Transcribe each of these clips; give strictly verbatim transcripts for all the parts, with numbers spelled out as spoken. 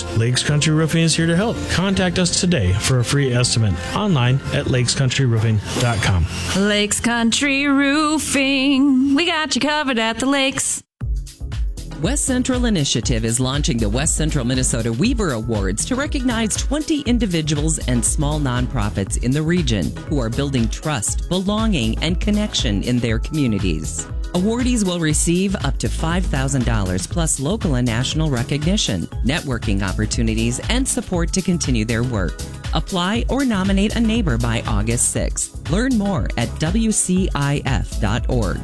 repairs. Lakes Country Roofing is here to help. Contact us today for a free estimate online at lakes country roofing dot com. Lakes Country Roofing. We got you covered at the lakes. West Central Initiative is launching the West Central Minnesota Weaver Awards to recognize twenty individuals and small nonprofits in the region who are building trust, belonging, and connection in their communities. Awardees will receive up to five thousand dollars plus local and national recognition, networking opportunities, and support to continue their work. Apply or nominate a neighbor by August sixth. Learn more at w c i f dot org.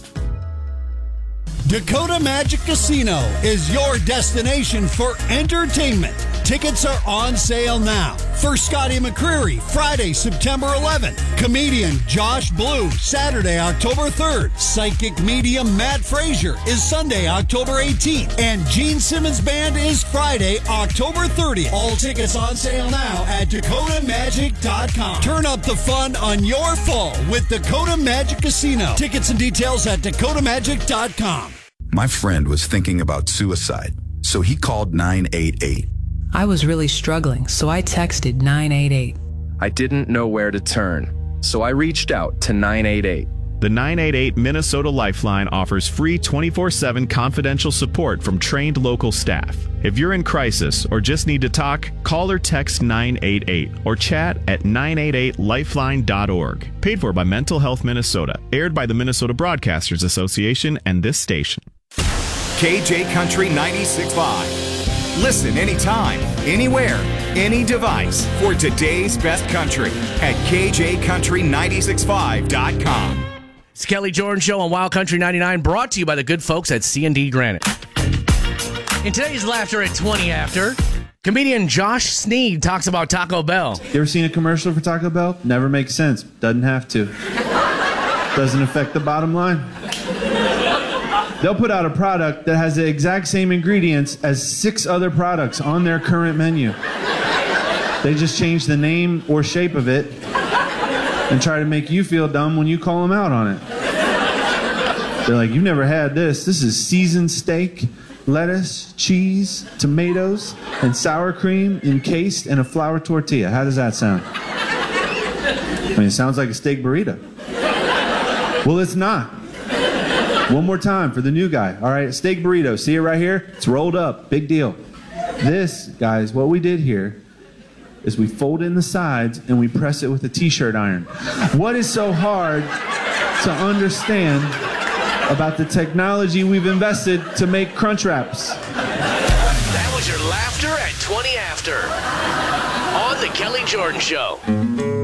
Dakota Magic Casino is your destination for entertainment. Tickets are on sale now. For Scotty McCreery, Friday, September eleventh. Comedian Josh Blue, Saturday, October third. Psychic medium Matt Frazier is Sunday, October eighteenth. And Gene Simmons Band is Friday, October thirtieth. All tickets on sale now at dakota magic dot com. Turn up the fun on your fall with Dakota Magic Casino. Tickets and details at dakota magic dot com. My friend was thinking about suicide, so he called nine eight eight. I was really struggling, so I texted nine eight eight. I didn't know where to turn, so I reached out to nine eight eight. The nine eight eight Minnesota Lifeline offers free twenty-four seven confidential support from trained local staff. If you're in crisis or just need to talk, call or text nine eight eight or chat at nine eight eight lifeline dot org. Paid for by Mental Health Minnesota. Aired by the Minnesota Broadcasters Association and this station. K J Country ninety-six point five. Listen anytime, anywhere, any device for today's best country at k j country nine six five dot com. It's Kelly Jordan Show on Wild Country ninety-nine, brought to you by the good folks at C and D Granite. In today's Laughter at twenty After, comedian Josh Sneed talks about Taco Bell. You ever seen a commercial for Taco Bell? Never makes sense. Doesn't have to. Doesn't affect the bottom line. They'll put out a product that has the exact same ingredients as six other products on their current menu. They just change the name or shape of it and try to make you feel dumb when you call them out on it. They're like, you've never had this. This is seasoned steak, lettuce, cheese, tomatoes, and sour cream encased in a flour tortilla. How does that sound? I mean, it sounds like a steak burrito. Well, it's not. One more time for the new guy. All right, steak burrito. See it right here? It's rolled up. Big deal. This, guys, what we did here is we fold in the sides and we press it with a t-shirt iron. What is so hard to understand about the technology we've invested to make crunch wraps? That was your Laughter at twenty After on The Kelly Jordan Show.